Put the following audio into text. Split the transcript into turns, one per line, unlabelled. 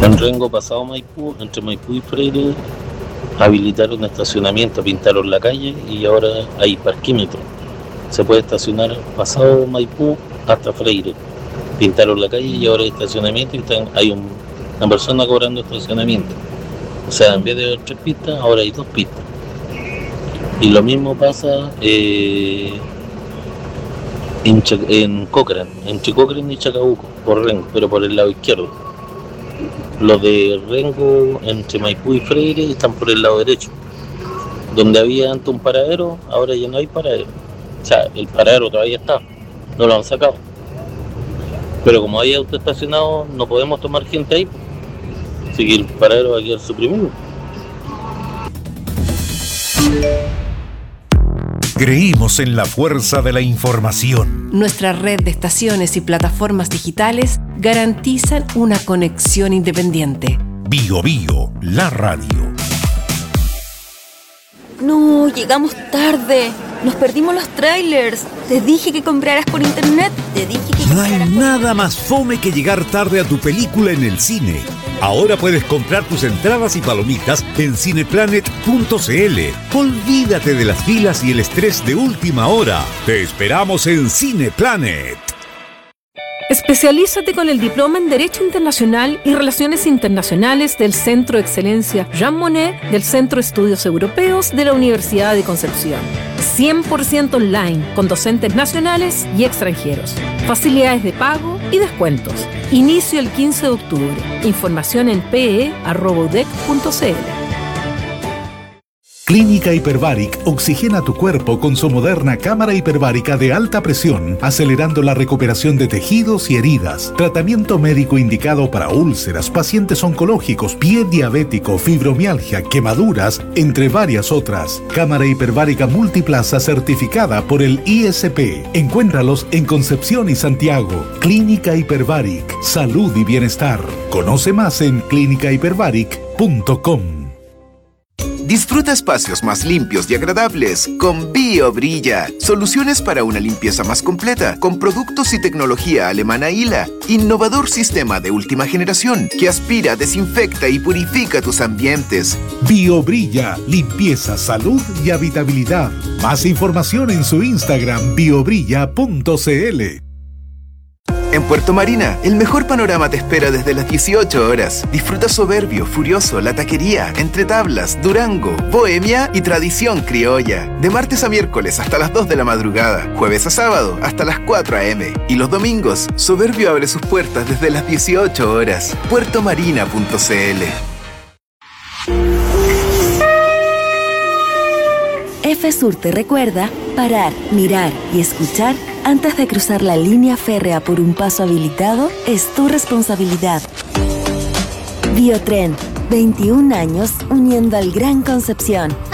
En Rengo, pasado Maipú, entre Maipú y Freire, habilitaron estacionamiento, pintaron la calle y ahora hay parquímetro. Se puede estacionar pasado Maipú hasta Freire. Pintaron la calle y ahora hay estacionamiento y hay una persona cobrando estacionamiento. O sea, en vez de 3 pistas, ahora hay 2 pistas. Y lo mismo pasa en Cochrane, entre Cochrane y Chacabuco, por Rengo, pero por el lado izquierdo. Los de Rengo, entre Maipú y Freire, están por el lado derecho. Donde había antes un paradero, ahora ya no hay paradero. O sea, el paradero todavía está, no lo han sacado. Pero como hay auto estacionado, no podemos tomar gente ahí. Así que el paradero va a quedar suprimido.
Creímos en la fuerza de la información.
Nuestra red de estaciones y plataformas digitales garantizan una conexión independiente.
Bio Bio, la radio.
No, llegamos tarde. Nos perdimos los trailers. Te dije que compraras por internet.
No hay nada más fome que llegar tarde a tu película en el cine. Ahora puedes comprar tus entradas y palomitas en cineplanet.cl. Olvídate de las filas y el estrés de última hora. Te esperamos en Cineplanet.
Especialízate con el diploma en Derecho Internacional y Relaciones Internacionales del Centro de Excelencia Jean Monnet del Centro de Estudios Europeos de la Universidad de Concepción. 100% online, con docentes nacionales y extranjeros. Facilidades de pago y descuentos. Inicio el 15 de octubre. Información en pe@udec.cl.
Clínica Hyperbaric oxigena tu cuerpo con su moderna cámara hiperbárica de alta presión, acelerando la recuperación de tejidos y heridas. Tratamiento médico indicado para úlceras, pacientes oncológicos, pie diabético, fibromialgia, quemaduras, entre varias otras. Cámara hiperbárica multiplaza certificada por el ISP. Encuéntralos en Concepción y Santiago. Clínica Hyperbaric, salud y bienestar. Conoce más en clinicahyperbaric.com.
Disfruta espacios más limpios y agradables con BioBrilla. Soluciones para una limpieza más completa con productos y tecnología alemana ILA. Innovador sistema de última generación que aspira, desinfecta y purifica tus ambientes.
BioBrilla, limpieza, salud y habitabilidad. Más información en su Instagram biobrilla.cl.
En Puerto Marina, el mejor panorama te espera desde las 18 horas. Disfruta Soberbio, Furioso, La Taquería, Entre Tablas, Durango, Bohemia y Tradición Criolla. De martes a miércoles hasta las 2 de la madrugada, jueves a sábado hasta las 4 a.m. Y los domingos, Soberbio abre sus puertas desde las 18 horas. puertomarina.cl.
FSUR te recuerda parar, mirar y escuchar antes de cruzar la línea férrea por un paso habilitado es tu responsabilidad. Biotren, 21 años uniendo al Gran Concepción.